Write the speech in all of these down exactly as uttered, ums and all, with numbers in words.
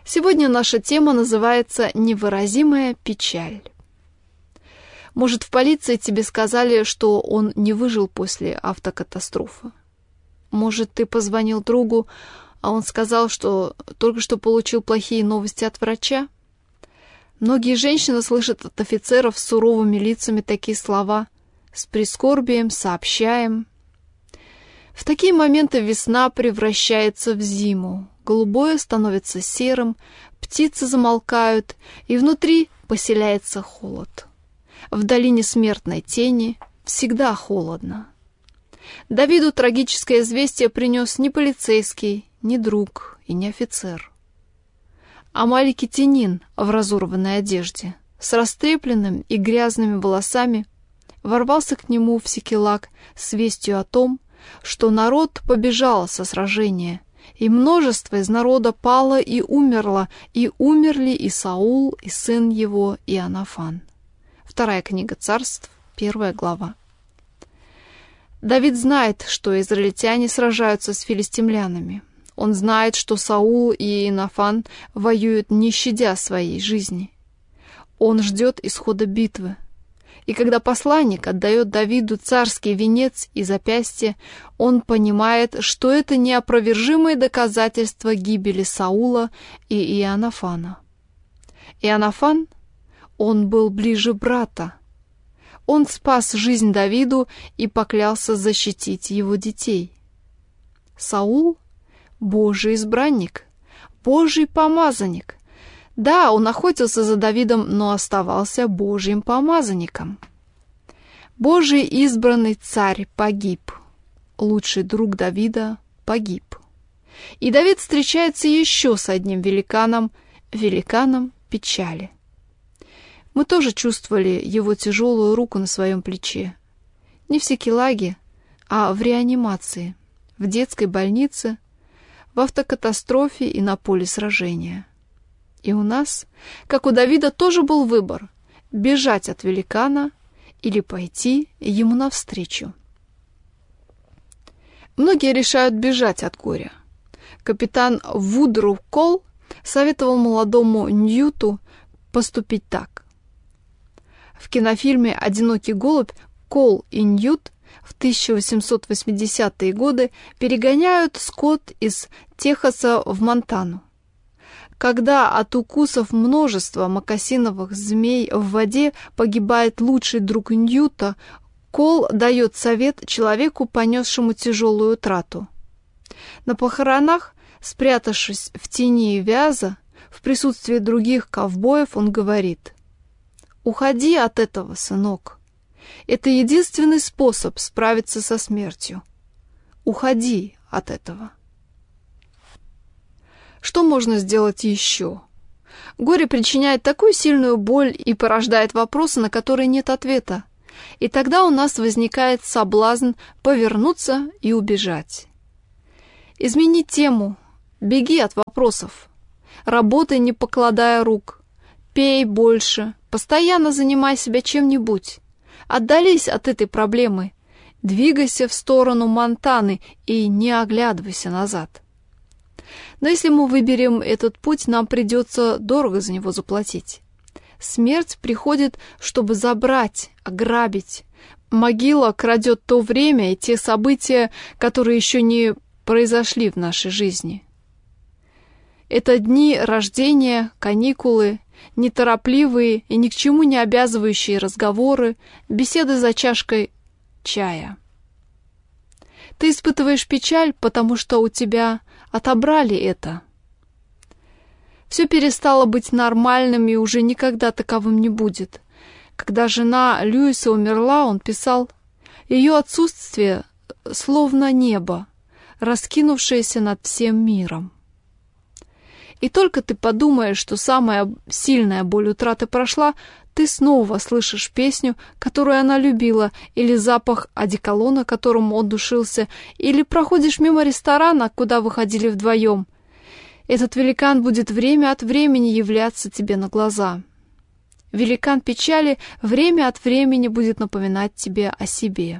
Сегодня наша тема называется «Невыразимая печаль». Может, в полиции тебе сказали, что он не выжил после автокатастрофы? Может, ты позвонил другу, а он сказал, что только что получил плохие новости от врача? Многие женщины слышат от офицеров с суровыми лицами такие слова: «С прискорбием сообщаем». В такие моменты весна превращается в зиму, голубое становится серым, птицы замолкают, и внутри поселяется холод. В долине смертной тени всегда холодно. Давиду трагическое известие принес не полицейский, не друг и не офицер, а маленький тенин в разорванной одежде, с растрепленными и грязными волосами, ворвался к нему в Сикелаг с вестью о том, что народ побежал со сражения, и множество из народа пало и умерло, и умерли и Саул, и сын его Иоаннафан. Вторая книга Царств, первая глава. Давид знает, что израильтяне сражаются с филистимлянами. Он знает, что Саул и Иоаннафан воюют, не щадя своей жизни. Он ждет исхода битвы. И когда посланник отдает Давиду царский венец и запястье, он понимает, что это неопровержимые доказательства гибели Саула и Иоаннафана. Иоаннафан, он был ближе брата. Он спас жизнь Давиду и поклялся защитить его детей. Саул — Божий избранник, Божий помазанник. Да, он охотился за Давидом, но оставался Божьим помазанником. Божий избранный царь погиб. Лучший друг Давида погиб. И Давид встречается еще с одним великаном, великаном печали. Мы тоже чувствовали его тяжелую руку на своем плече. Не в Сикелаге, а в реанимации, в детской больнице, в автокатастрофе и на поле сражения. И у нас, как у Давида, тоже был выбор – бежать от великана или пойти ему навстречу. Многие решают бежать от горя. Капитан Вудру Колл советовал молодому Ньюту поступить так. В кинофильме «Одинокий голубь» Колл и Ньют в тысяча восемьсот восьмидесятые годы перегоняют скот из Техаса в Монтану. Когда от укусов множества мокасиновых змей в воде погибает лучший друг Ньюта, Колл дает совет человеку, понесшему тяжелую утрату. На похоронах, спрятавшись в тени вяза, в присутствии других ковбоев, он говорит: «Уходи от этого, сынок. Это единственный способ справиться со смертью. Уходи от этого». Что можно сделать еще? Горе причиняет такую сильную боль и порождает вопросы, на которые нет ответа. И тогда у нас возникает соблазн повернуться и убежать. Измени тему, беги от вопросов. Работай, не покладая рук. Пей больше, постоянно занимай себя чем-нибудь. Отдались от этой проблемы. Двигайся в сторону Монтаны и не оглядывайся назад. Но если мы выберем этот путь, нам придется дорого за него заплатить. Смерть приходит, чтобы забрать, ограбить. Могила крадет то время и те события, которые еще не произошли в нашей жизни. Это дни рождения, каникулы, неторопливые и ни к чему не обязывающие разговоры, беседы за чашкой чая. Ты испытываешь печаль, потому что у тебя отобрали это. Все перестало быть нормальным и уже никогда таковым не будет. Когда жена Льюиса умерла, он писал: «Ее отсутствие словно небо, раскинувшееся над всем миром». И только ты подумаешь, что самая сильная боль утраты прошла, ты снова слышишь песню, которую она любила, или запах одеколона, которым он душился, или проходишь мимо ресторана, куда вы ходили вдвоем. Этот великан будет время от времени являться тебе на глаза. Великан печали время от времени будет напоминать тебе о себе.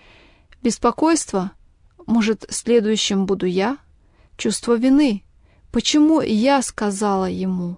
Беспокойство, может, следующим буду я, чувство вины, Почему я сказала ему?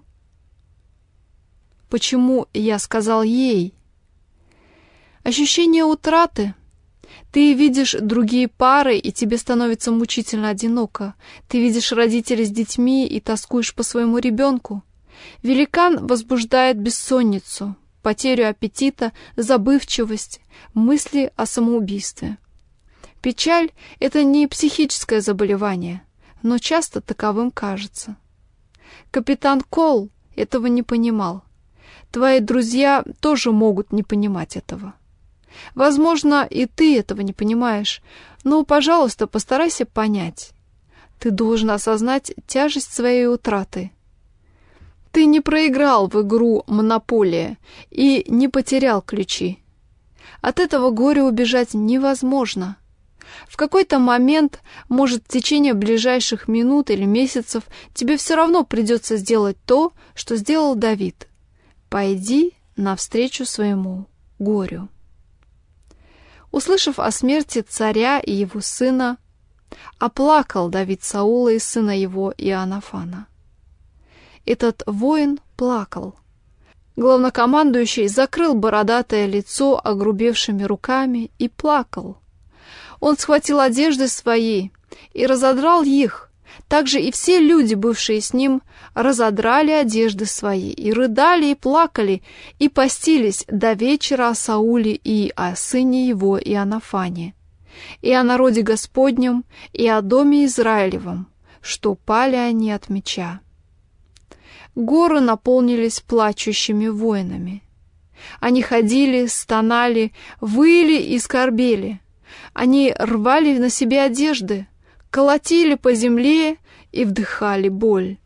Почему я сказал ей? Ощущение утраты. Ты видишь другие пары, и тебе становится мучительно одиноко. Ты видишь родителей с детьми и тоскуешь по своему ребенку. Великан возбуждает бессонницу, потерю аппетита, забывчивость, мысли о самоубийстве. Печаль – это не психическое заболевание, но часто таковым кажется. Капитан Кол этого не понимал. Твои друзья тоже могут не понимать этого. Возможно, и ты этого не понимаешь, но, пожалуйста, постарайся понять. Ты должен осознать тяжесть своей утраты. Ты не проиграл в игру «Монополия» и не потерял ключи. От этого горя убежать невозможно. В какой-то момент, может, в течение ближайших минут или месяцев, тебе все равно придется сделать то, что сделал Давид. Пойди навстречу своему горю. Услышав о смерти царя и его сына, оплакал Давид Саула и сына его Иоаннафана. Этот воин плакал. Главнокомандующий закрыл бородатое лицо огрубевшими руками и плакал. Он схватил одежды свои и разодрал их. Также и все люди, бывшие с ним, разодрали одежды свои, и рыдали, и плакали, и постились до вечера о Сауле и о сыне его Иоаннафане, и о народе Господнем, и о доме Израилевом, что пали они от меча. Горы наполнились плачущими воинами. Они ходили, стонали, выли и скорбели. Они рвали на себе одежды, колотили по земле и вдыхали боль.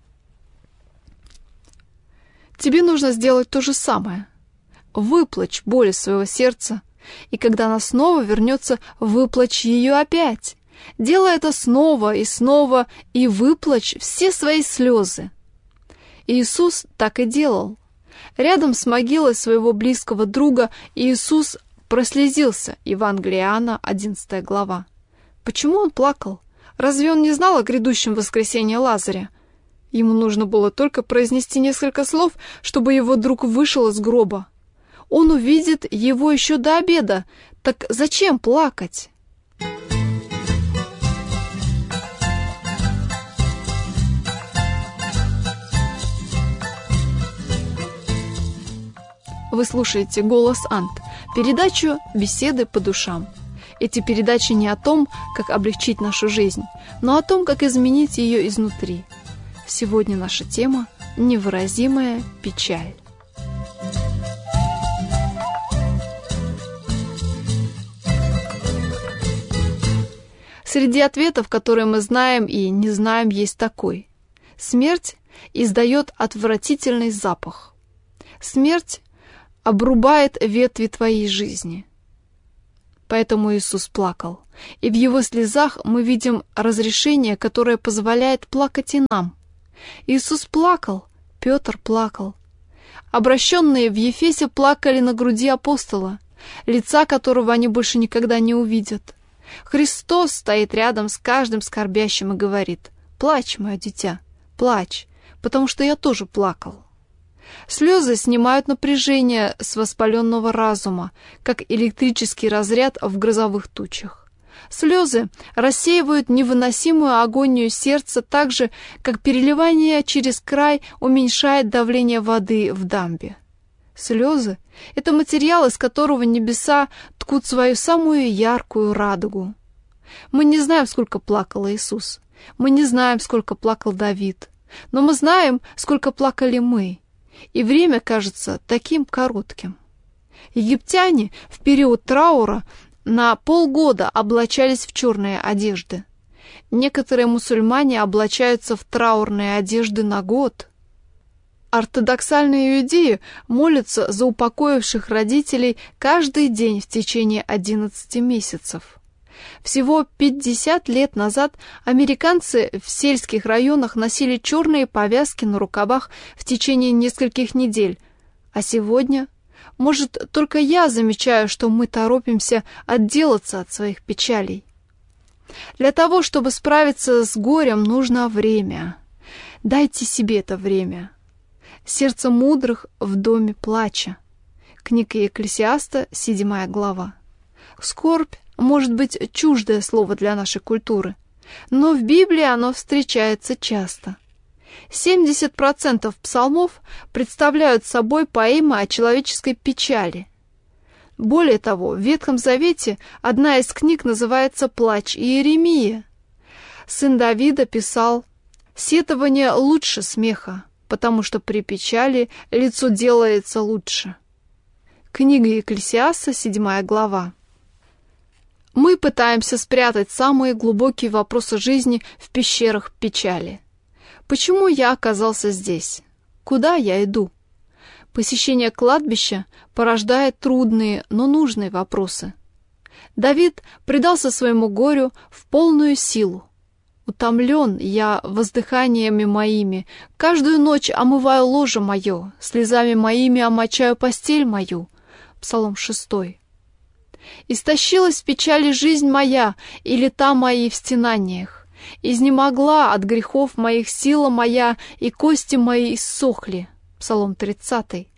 Тебе нужно сделать то же самое. Выплачь боль из своего сердца, и когда она снова вернется, выплачь ее опять. Делай это снова и снова, и выплачь все свои слезы. Иисус так и делал. Рядом с могилой своего близкого друга Иисус прослезился. Евангелие Иоанна, одиннадцатая глава. Почему он плакал? Разве он не знал о грядущем воскресении Лазаря? Ему нужно было только произнести несколько слов, чтобы его друг вышел из гроба. Он увидит его еще до обеда. Так зачем плакать? Вы слушаете «Голос Ант», передачу «Беседы по душам». Эти передачи не о том, как облегчить нашу жизнь, но о том, как изменить ее изнутри. Сегодня наша тема – невыразимая печаль. Среди ответов, которые мы знаем и не знаем, есть такой. Смерть издает отвратительный запах. Смерть обрубает ветви твоей жизни. Поэтому Иисус плакал, и в Его слезах мы видим разрешение, которое позволяет плакать и нам. Иисус плакал, Петр плакал. Обращенные в Ефесе плакали на груди апостола, лица которого они больше никогда не увидят. Христос стоит рядом с каждым скорбящим и говорит: «Плачь, мое дитя, плачь, потому что я тоже плакал». Слезы снимают напряжение с воспаленного разума, как электрический разряд в грозовых тучах. Слезы рассеивают невыносимую агонию сердца так же, как переливание через край уменьшает давление воды в дамбе. Слезы — это материал, из которого небеса ткут свою самую яркую радугу. Мы не знаем, сколько плакал Иисус, мы не знаем, сколько плакал Давид, но мы знаем, сколько плакали мы. И время кажется таким коротким. Египтяне в период траура на полгода облачались в черные одежды. Некоторые мусульмане облачаются в траурные одежды на год. Ортодоксальные иудеи молятся за упокоивших родителей каждый день в течение одиннадцати месяцев. Всего пятьдесят лет назад американцы в сельских районах носили черные повязки на рукавах в течение нескольких недель, а сегодня, может, только я замечаю, что мы торопимся отделаться от своих печалей. Для того, чтобы справиться с горем, нужно время. Дайте себе это время. Сердце мудрых в доме плача. Книга Екклесиаста, седьмая глава. Скорбь может быть чуждое слово для нашей культуры, но в Библии оно встречается часто. семьдесят процентов псалмов представляют собой поэмы о человеческой печали. Более того, в Ветхом Завете одна из книг называется «Плач Иеремии». Сын Давида писал: «Сетование лучше смеха, потому что при печали лицо делается лучше». Книга Екклесиаста, седьмая глава. Мы пытаемся спрятать самые глубокие вопросы жизни в пещерах печали. Почему я оказался здесь? Куда я иду? Посещение кладбища порождает трудные, но нужные вопросы. Давид предался своему горю в полную силу. «Утомлен я воздыханиями моими, каждую ночь омываю ложе мое, слезами моими омочаю постель мою». Псалом шестой. «Истощилась в печали жизнь моя, и лета мои в стенаниях. Изнемогла от грехов моих сила моя, и кости мои иссохли». Псалом тридцатый.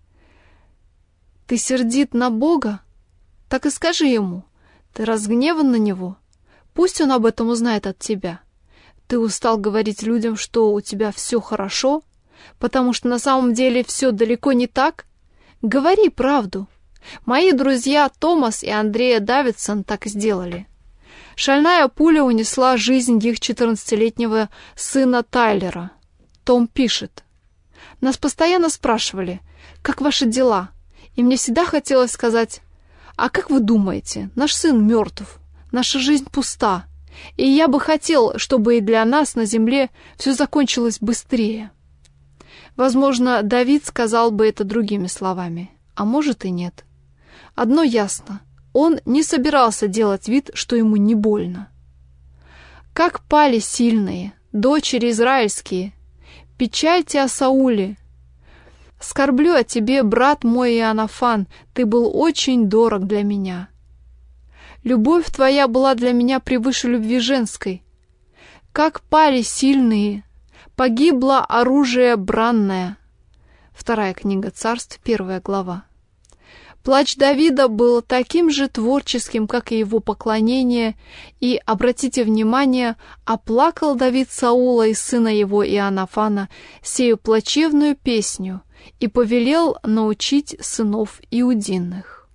Ты сердит на Бога? Так и скажи Ему. Ты разгневан на Него? Пусть Он об этом узнает от тебя. Ты устал говорить людям, что у тебя все хорошо, потому что на самом деле все далеко не так? Говори правду. Мои друзья Томас и Андреа Давидсон так сделали. Шальная пуля унесла жизнь их четырнадцатилетнего сына Тайлера. Том пишет: «Нас постоянно спрашивали, как ваши дела? И мне всегда хотелось сказать: а как вы думаете, наш сын мертв, наша жизнь пуста, и я бы хотел, чтобы и для нас на земле все закончилось быстрее». Возможно, Давид сказал бы это другими словами, а может и нет. Одно ясно: он не собирался делать вид, что ему не больно. «Как пали сильные, дочери израильские! Печальте о Сауле! Скорблю о тебе, брат мой Иоаннафан, ты был очень дорог для меня. Любовь твоя была для меня превыше любви женской. Как пали сильные! Погибло оружие бранное». Вторая книга Царств, первая глава. Плач Давида был таким же творческим, как и его поклонение, и, обратите внимание, оплакал Давид Саула и сына его Иоаннафана сею плачевную песню и повелел научить сынов иудинных.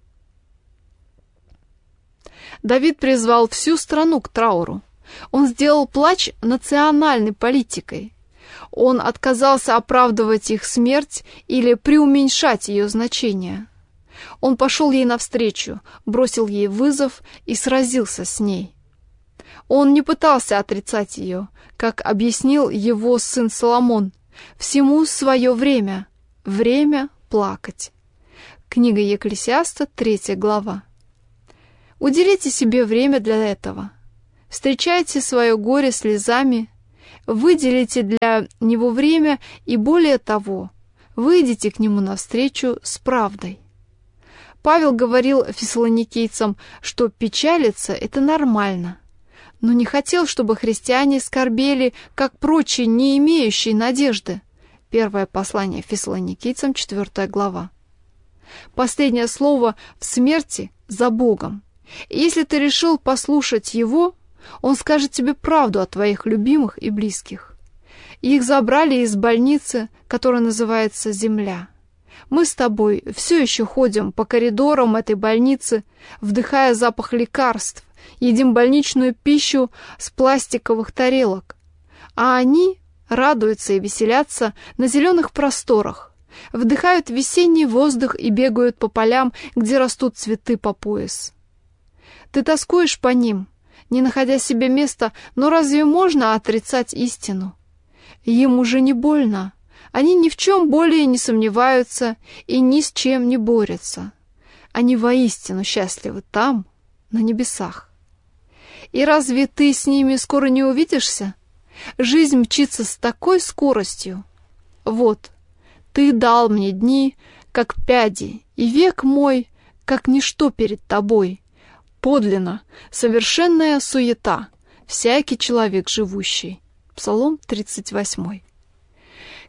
Давид призвал всю страну к трауру. Он сделал плач национальной политикой. Он отказался оправдывать их смерть или преуменьшать ее значение. Он пошел ей навстречу, бросил ей вызов и сразился с ней. Он не пытался отрицать ее, как объяснил его сын Соломон: «Всему свое время, время плакать». Книга Екклесиаста, третья глава. Уделите себе время для этого. Встречайте свое горе слезами, выделите для него время и, более того, выйдите к нему навстречу с правдой. Павел говорил фессалоникийцам, что печалиться — это нормально, но не хотел, чтобы христиане скорбели, как прочие, не имеющие надежды. Первое послание фессалоникийцам, четвертая глава. Последнее слово в смерти за Богом. И если ты решил послушать Его, Он скажет тебе правду о твоих любимых и близких. Их забрали из больницы, которая называется «Земля». Мы с тобой все еще ходим по коридорам этой больницы, вдыхая запах лекарств, едим больничную пищу с пластиковых тарелок. А они радуются и веселятся на зеленых просторах, вдыхают весенний воздух и бегают по полям, где растут цветы по пояс. Ты тоскуешь по ним, не находя себе места, но разве можно отрицать истину? Им уже не больно. Они ни в чем более не сомневаются и ни с чем не борются. Они воистину счастливы там, на небесах. И разве ты с ними скоро не увидишься? Жизнь мчится с такой скоростью. Вот, ты дал мне дни, как пяди, и век мой, как ничто перед тобой. Подлинно, совершенная суета, всякий человек живущий. Псалом тридцать восьмой.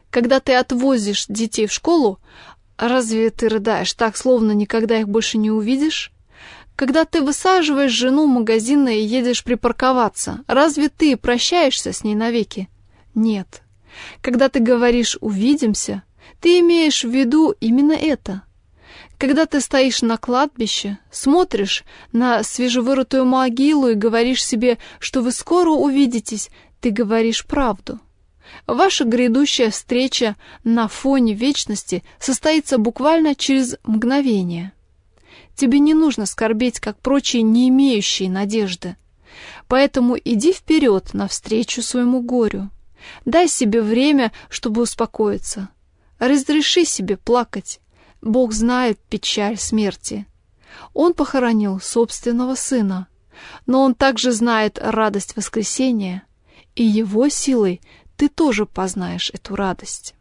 Когда ты отвозишь детей в школу, разве ты рыдаешь так, словно никогда их больше не увидишь? Когда ты высаживаешь жену в магазин и едешь припарковаться, разве ты прощаешься с ней навеки? Нет. Когда ты говоришь «увидимся», ты имеешь в виду именно это. Когда ты стоишь на кладбище, смотришь на свежевырытую могилу и говоришь себе, что вы скоро увидитесь, ты говоришь правду. Ваша грядущая встреча на фоне вечности состоится буквально через мгновение. Тебе не нужно скорбеть, как прочие, не имеющие надежды. Поэтому иди вперед навстречу своему горю. Дай себе время, чтобы успокоиться. Разреши себе плакать. Бог знает печаль смерти. Он похоронил собственного сына, но Он также знает радость воскресения, и Его силой ты тоже познаешь эту радость.